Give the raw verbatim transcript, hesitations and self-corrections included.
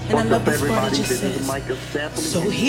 And I What's love up, this part it everybody? just This is says, Micah Stephanie. so here